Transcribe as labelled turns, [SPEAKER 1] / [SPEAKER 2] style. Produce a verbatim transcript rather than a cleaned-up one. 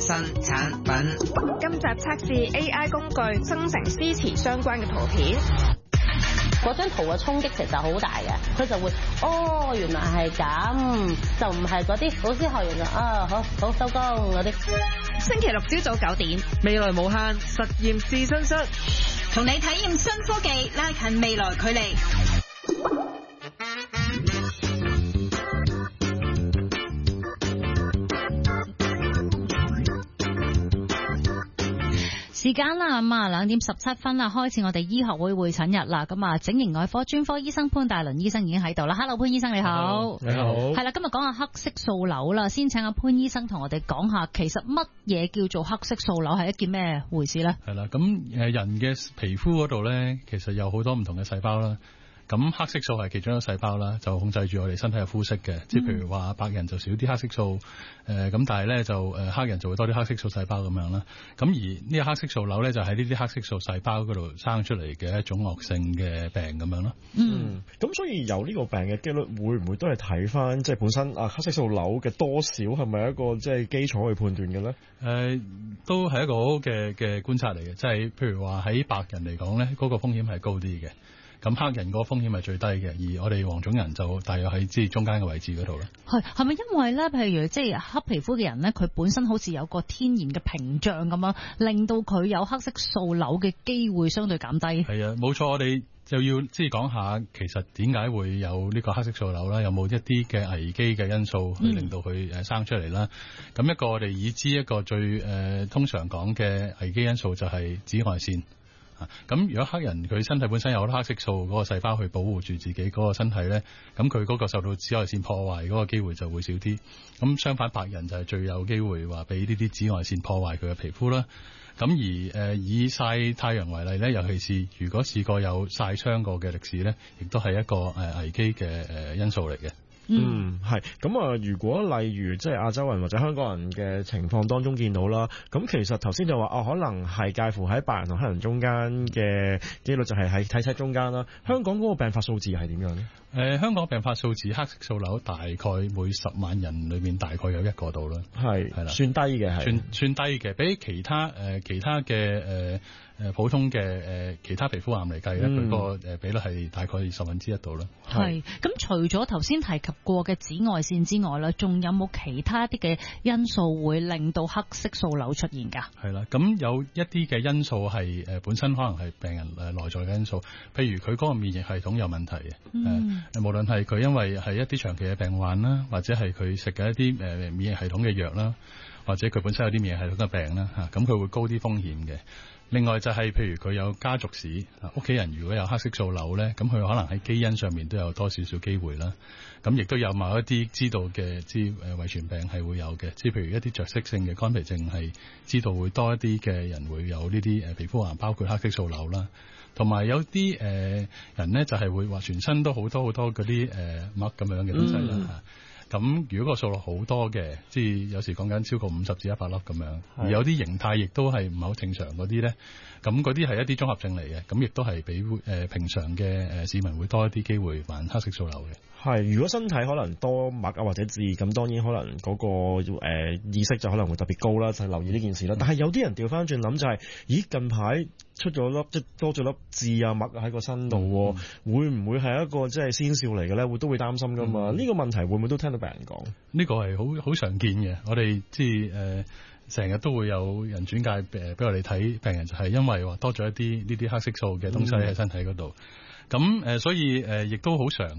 [SPEAKER 1] 新產品。
[SPEAKER 2] 今集測試 A I 工具生成詩詞相關嘅圖片。
[SPEAKER 3] 嗰張圖嘅衝擊其實好大嘅，佢就會哦，原來係咁，就唔係嗰啲老師學完就啊好好收工嗰啲。
[SPEAKER 2] 星期六朝早九點，
[SPEAKER 4] 未來無限實驗試身室，
[SPEAKER 5] 同你體驗新科技，拉近未來距離。
[SPEAKER 6] 時間啦，咁啊兩點十七分啦，開始我哋醫學會會診日啦。咁啊，整形外科專科醫生潘大倫醫生已經喺度啦。Hello， 潘醫生你好。
[SPEAKER 7] 你好。
[SPEAKER 6] 係啦，今日講下黑色素瘤啦。先請阿潘醫生同我哋講下，其實乜嘢叫做黑色素瘤，係一件咩回事咧？
[SPEAKER 7] 係啦，咁誒人嘅皮膚嗰度咧，其實有好多唔同嘅細胞啦。咁黑色素係其中一個細胞啦，就控制住我哋身體嘅膚色嘅。即係譬如話白人就少啲黑色素，誒、呃、咁但係咧就誒黑人就會多啲黑色素細胞咁樣啦。咁而呢個黑色素瘤咧就喺呢啲黑色素細胞嗰度生出嚟嘅一種惡性嘅病咁樣咯。
[SPEAKER 8] 嗯，咁所以有呢個病嘅機率會唔會都係睇翻即係本身啊黑色素瘤嘅多少係咪一個即係基礎去判斷嘅咧？誒、
[SPEAKER 7] 呃，都係一個好好嘅嘅觀察嚟嘅，即係譬如話喺白人嚟講咧，嗰、那個風險係高啲嘅。咁黑人嗰個風險係最低嘅，而我哋黃種人就大約喺即係中間嘅位置嗰度啦。
[SPEAKER 6] 係係咪因為咧，譬如即係黑皮膚嘅人咧，佢本身好似有個天然嘅屏障咁樣，令到佢有黑色素瘤嘅機會相對減低？
[SPEAKER 7] 係啊，冇錯，我哋就要即係講下其實點解會有呢個黑色素瘤啦？有冇一啲嘅危機嘅因素去令到佢誒生出嚟啦？咁、嗯、一個我哋已知一個最誒、呃、通常講嘅危機因素就係紫外線。咁如果黑人佢身體本身有好多黑色素嗰個細胞去保護住自己嗰個身體咧，咁佢嗰個受到紫外線破壞嗰個機會就會少啲。咁相反，白人就係最有機會話俾呢啲紫外線破壞佢嘅皮膚啦。咁而誒、呃、以曬太陽為例咧，尤其是如果試過有曬傷過嘅歷史咧，亦都係一個誒危機嘅誒因素嚟嘅。
[SPEAKER 8] 嗯，係咁啊！如果例如即係亞洲人或者香港人嘅情況當中見到啦，咁其實頭先就話啊，可能係介乎喺白人同黑人中間嘅機率就係喺體尺中間啦。香港嗰個病發數字係點樣呢？
[SPEAKER 7] 誒、呃，香港病發數字黑色素瘤大概每十萬人裏面大概有一個度啦，係係啦，算低嘅係，算算低嘅，比其他誒、呃、其他嘅誒誒普通嘅誒、呃、其他皮膚癌嚟計咧，佢、嗯、個誒比率係大概十分之一度啦。
[SPEAKER 6] 係咁，除咗頭先提及過嘅紫外線之外咧，仲有冇其他啲嘅因素會令到黑色素瘤出現㗎？
[SPEAKER 7] 係啦，咁有一啲嘅因素係誒本身可能係病人誒內在嘅因素，譬如佢嗰個免疫系統有問題嘅，誒、嗯呃、無論係佢因為係一啲長期嘅病患啦，或者係佢食嘅一啲誒免疫系統嘅藥啦，或者佢本身有啲免疫系統嘅病啦嚇，咁佢會高啲風險嘅。另外就係、是、譬如佢有家族史，屋企人如果有黑色素瘤咧，咁佢可能喺基因上面都有多少少機會啦。咁亦都有某一啲知道嘅之誒遺傳病係會有嘅，即係譬如一啲着色性嘅肝脾症係知道會多一啲嘅人會有呢啲誒皮膚癌，包括黑色素瘤啦。同埋有啲誒、呃、人咧就係、是、會話全身都好多好多嗰啲誒癦咁樣嘅東西啦嚇。嗯咁如果個數量好多嘅，即係有時講緊超過五十至一百粒咁樣，而有啲形態亦都係唔係好正常嗰啲咧，咁嗰啲係一啲綜合症嚟嘅，咁亦都係比誒平常嘅誒市民會多一啲機會患黑色素瘤嘅。
[SPEAKER 8] 係，如果身體可能多癦啊或者痣，咁當然可能嗰、那個誒、呃、意識就可能會特別高啦，就係、是、留意呢件事啦。但係有啲人調翻轉諗就係、是，咦近排出咗粒即係多咗粒痣啊癦喺個身度、嗯，會唔會係一個即係先兆嚟嘅咧？會都會擔心噶嘛？呢、嗯這個問題會唔會都聽到病人講？
[SPEAKER 7] 呢個係好好常見嘅，我哋即係誒成日都會有人轉介誒俾我哋睇病人，就係因為話多咗一啲呢啲黑色素嘅東西喺身體嗰度。咁、嗯、誒、呃，所以誒亦、呃、都好常